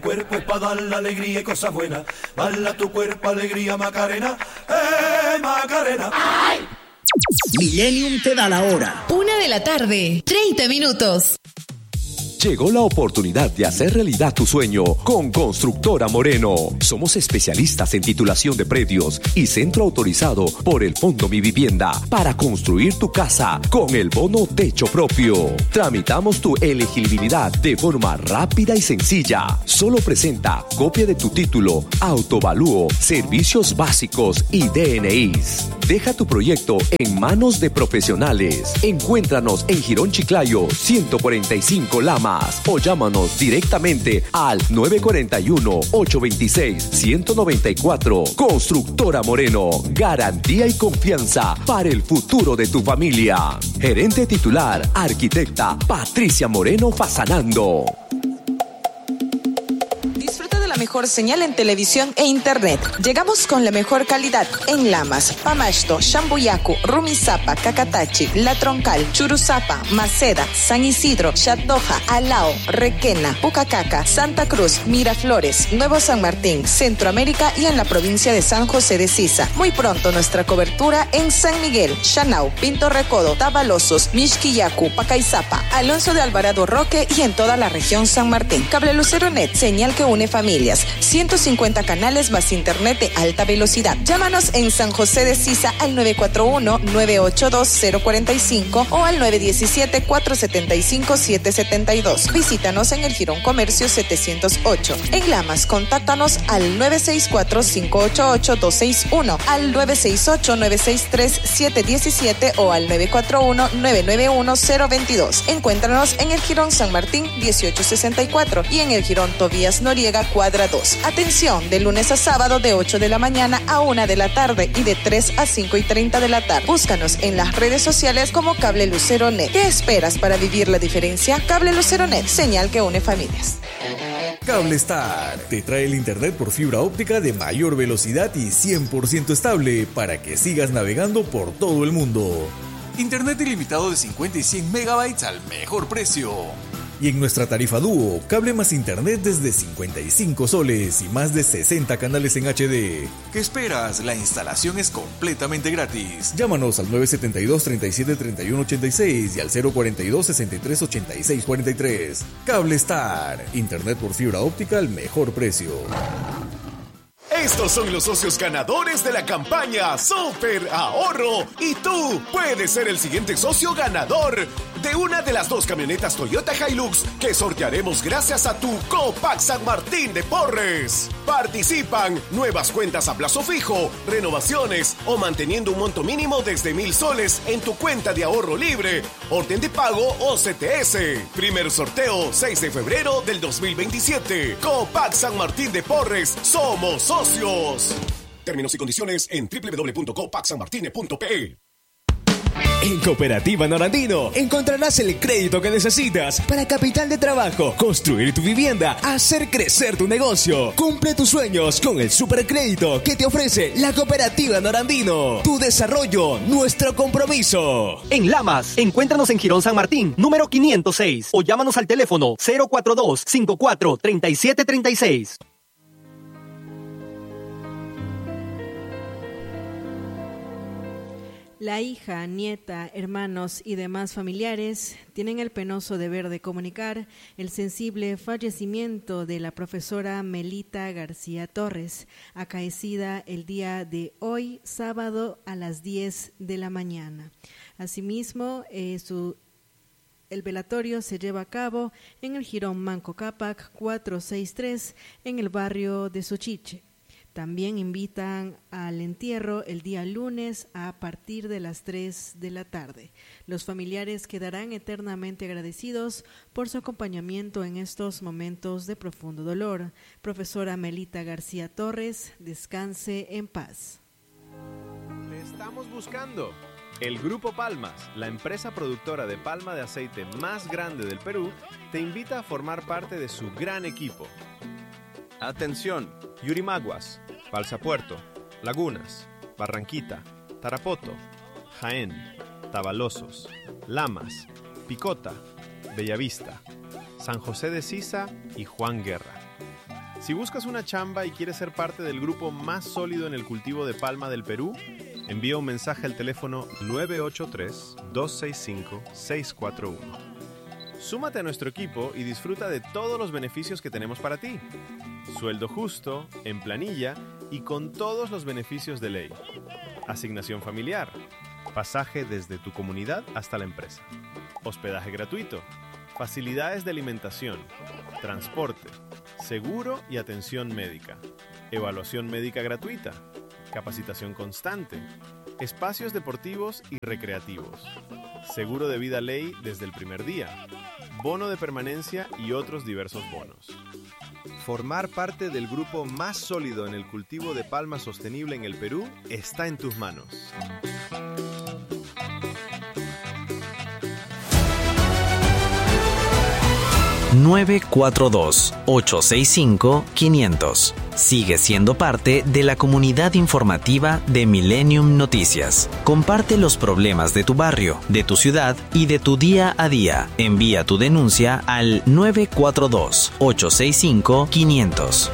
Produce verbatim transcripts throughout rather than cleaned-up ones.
cuerpo es para dar la alegría y cosas buenas. Bala tu cuerpo, alegría, Macarena. ¡Eh, Macarena! ¡Ay! Millennium te da la hora. Una de la tarde, treinta minutos. Llegó la oportunidad de hacer realidad tu sueño con Constructora Moreno. Somos especialistas en titulación de predios y centro autorizado por el Fondo Mi Vivienda para construir tu casa con el bono techo propio. Tramitamos tu elegibilidad de forma rápida y sencilla. Solo presenta copia de tu título, autovalúo, servicios básicos y D N Is. Deja tu proyecto en manos de profesionales. Encuéntranos en Girón Chiclayo, ciento cuarenta y cinco Lama. O llámanos directamente al nueve cuatro uno, ocho dos seis, uno nueve cuatro. Constructora Moreno, garantía y confianza para el futuro de tu familia. Gerente titular, arquitecta Patricia Moreno Fasanando. La mejor señal en televisión e internet. Llegamos con la mejor calidad en Lamas, Pamasto, Shambuyacu, Rumisapa, Cacatachi, La Troncal, Churuzapa, Maceda, San Isidro, Chatoja, Alao, Requena, Pucacaca, Santa Cruz, Miraflores, Nuevo San Martín, Centroamérica y en la provincia de San José de Sisa. Muy pronto nuestra cobertura en San Miguel, Chanau, Pinto Recodo, Tabalosos, Mixquillacu, Pacaizapa, Alonso de Alvarado Roque y en toda la región San Martín. Cable Lucero Net, señal que une familias. ciento cincuenta canales más internet de alta velocidad. Llámanos en San José de Sisa al nueve cuatro uno, nueve ocho dos, cero cuatro cinco o al nueve uno siete, cuatro siete cinco, siete siete dos. Visítanos en el Girón Comercio setecientos ocho. En Lamas, contáctanos al nueve seis cuatro, cinco ocho ocho, dos seis uno, al nueve seis ocho, nueve seis tres, siete uno siete o al nueve cuatro uno, nueve nueve uno, cero dos dos. Encuéntranos en el Girón San Martín dieciocho sesenta y cuatro y en el Girón Tobías Noriega cuadra dos. Atención, de lunes a sábado de ocho de la mañana a una de la tarde y de tres a cinco y treinta de la tarde. Búscanos en las redes sociales como Cable Lucero Net. ¿Qué esperas para vivir la diferencia? Cable Lucero Net, señal que une familias. Cable Star te trae el internet por fibra óptica de mayor velocidad y cien por ciento estable para que sigas navegando por todo el mundo. Internet ilimitado de cincuenta y cien megabytes al mejor precio. Y en nuestra tarifa dúo, cable más internet desde cincuenta y cinco soles y más de sesenta canales en H D. ¿Qué esperas? La instalación es completamente gratis. Llámanos al nueve siete dos, treinta y siete, treinta y uno ochenta y seis y al cero cuarenta y dos, sesenta y tres, ochenta y seis cuarenta y tres. Cable Star, internet por fibra óptica al mejor precio. Estos son los socios ganadores de la campaña Super Ahorro y tú puedes ser el siguiente socio ganador de una de las dos camionetas Toyota Hilux que sortearemos gracias a tu Copac San Martín de Porres. Participan nuevas cuentas a plazo fijo, renovaciones o manteniendo un monto mínimo desde mil soles en tu cuenta de ahorro libre, orden de pago o C T S. Primer sorteo seis de febrero del dos mil veintisiete. Copac San Martín de Porres, somos socios. Términos y condiciones en doble u doble u doble u punto copac san martine punto p e. En Cooperativa Norandino encontrarás el crédito que necesitas para capital de trabajo, construir tu vivienda, hacer crecer tu negocio. Cumple tus sueños con el supercrédito que te ofrece la Cooperativa Norandino. Tu desarrollo, nuestro compromiso. En Lamas, encuéntranos en Girón San Martín, número quinientos seis, o llámanos al teléfono cero cuatro dos, cinco cuatro, treinta y siete treinta y seis. La hija, nieta, hermanos y demás familiares tienen el penoso deber de comunicar el sensible fallecimiento de la profesora Melita García Torres, acaecida el día de hoy, sábado, a las diez de la mañana. Asimismo, eh, su, el velatorio se lleva a cabo en el Jirón Manco Cápac cuatrocientos sesenta y tres, en el barrio de Sochiche. También invitan al entierro el día lunes a partir de las tres de la tarde. Los familiares quedarán eternamente agradecidos por su acompañamiento en estos momentos de profundo dolor. Profesora Melita García Torres, descanse en paz. Te estamos buscando. El Grupo Palmas, la empresa productora de palma de aceite más grande del Perú, te invita a formar parte de su gran equipo. Atención, Yurimaguas, Balsa Puerto, Lagunas, Barranquita, Tarapoto, Jaén, Tabalosos, Lamas, Picota, Bellavista, San José de Sisa y Juan Guerra. Si buscas una chamba y quieres ser parte del grupo más sólido en el cultivo de palma del Perú, envía un mensaje al teléfono nueve ocho tres, dos seis cinco, seis cuatro uno. Súmate a nuestro equipo y disfruta de todos los beneficios que tenemos para ti. Sueldo justo, en planilla y con todos los beneficios de ley. Asignación familiar, pasaje desde tu comunidad hasta la empresa. Hospedaje gratuito, facilidades de alimentación, transporte, seguro y atención médica, evaluación médica gratuita, capacitación constante, espacios deportivos y recreativos, seguro de vida ley desde el primer día, bono de permanencia y otros diversos bonos. Formar parte del grupo más sólido en el cultivo de palma sostenible en el Perú está en tus manos. nueve cuatro dos, ocho seis cinco, quinientos. Sigue siendo parte de la comunidad informativa de Millennium Noticias. Comparte los problemas de tu barrio, de tu ciudad y de tu día a día. Envía tu denuncia al nueve cuatro dos, ocho seis cinco, quinientos.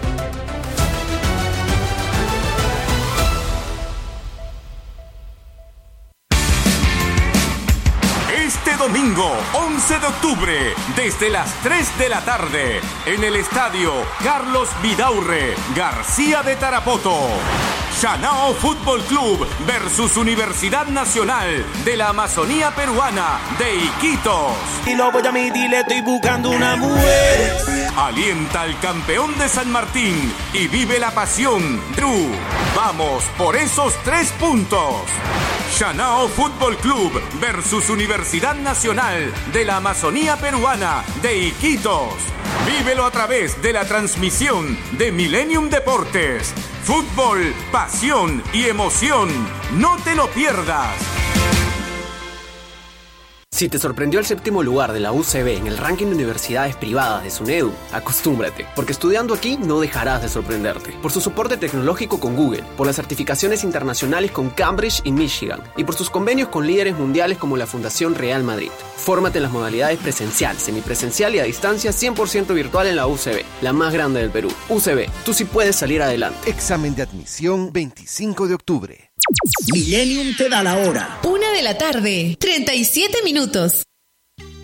Domingo once de octubre, desde las tres de la tarde, en el estadio Carlos Vidaurre García de Tarapoto. Shanao Fútbol Club versus Universidad Nacional de la Amazonía Peruana de Iquitos. Y lo voy a medir, le estoy buscando una mujer. Alienta al campeón de San Martín y vive la pasión. Perú, vamos por esos tres puntos. Shanao Fútbol Club versus Universidad Nacional de la Amazonía Peruana de Iquitos. Vívelo a través de la transmisión de Millennium Deportes. Fútbol, pasión y emoción. No te lo pierdas. Si te sorprendió el séptimo lugar de la U C B en el ranking de universidades privadas de SUNEDU, acostúmbrate, porque estudiando aquí no dejarás de sorprenderte. Por su soporte tecnológico con Google, por las certificaciones internacionales con Cambridge y Michigan, y por sus convenios con líderes mundiales como la Fundación Real Madrid. Fórmate en las modalidades presencial, semipresencial y a distancia cien por ciento virtual en la U C B, la más grande del Perú. U C B, tú sí puedes salir adelante. Examen de admisión veinticinco de octubre. Millennium te da la hora. Una de la tarde, treinta y siete minutos.